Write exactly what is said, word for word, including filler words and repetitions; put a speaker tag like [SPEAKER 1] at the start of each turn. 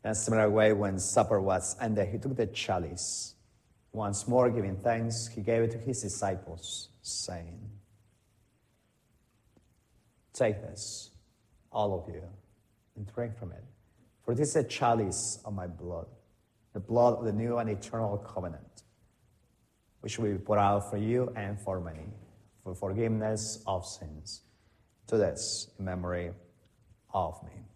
[SPEAKER 1] In a similar way, when supper was ended, he took the chalice. Once more giving thanks, he gave it to his disciples, saying, "Take this, all of you, and drink from it. For this is a chalice of my blood, the blood of the new and eternal covenant, which will be poured out for you and for many, for forgiveness of sins. Do this in memory of me."